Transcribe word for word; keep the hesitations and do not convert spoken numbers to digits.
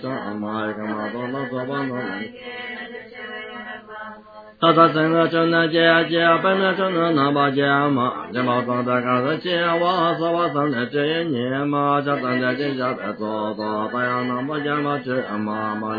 嘛个嘛多那多帮多。他他真的真的姐姐，本来真的那把姐嘛，你把装在干的姐娃是我真的这一年嘛，家真的这家的做做，不要那么姐嘛姐嘛嘛。